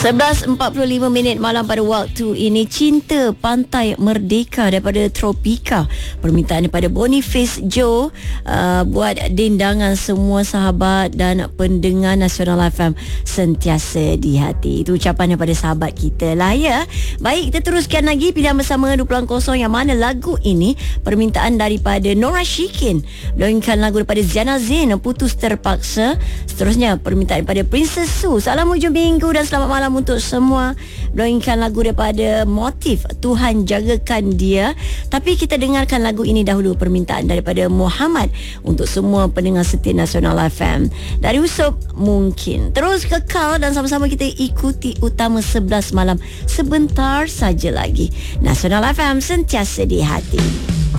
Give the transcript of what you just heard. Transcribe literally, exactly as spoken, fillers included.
sebelas empat puluh lima minit malam pada waktu ini. Cinta Pantai Merdeka daripada Tropika, permintaan daripada Boniface Joe, uh, buat dendangan semua sahabat dan pendengar Nasional F M sentiasa di hati. Itu ucapan daripada sahabat kita lah ya. Baik, kita teruskan lagi pilihan bersama dua puluh kosong, yang mana lagu ini permintaan daripada Nora Shikin, melainkan lagu daripada Ziana Zain, Putus Terpaksa. Seterusnya permintaan daripada Princess Su, Salam Hujung Minggu dan selamat malam untuk semua, melainkan lagu daripada Motif, Tuhan Jagakan Dia. Tapi kita dengarkan lagu ini dahulu, permintaan daripada Muhammad untuk semua pendengar setia Nasional F M. Dari Usop Mungkin. Terus kekal dan sama-sama kita ikuti Utama sebelas malam sebentar saja lagi. Nasional F M sentiasa di hati.